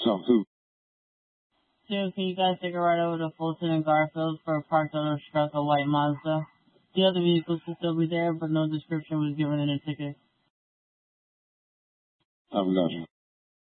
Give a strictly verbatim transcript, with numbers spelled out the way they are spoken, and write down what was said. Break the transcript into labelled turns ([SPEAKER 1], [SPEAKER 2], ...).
[SPEAKER 1] talk to.
[SPEAKER 2] Sir, can you guys take a ride over to Fulton and Garfield for a parked auto struck a white Mazda? The other vehicles should still be there, but no description was given in the ticket.
[SPEAKER 1] I've got you.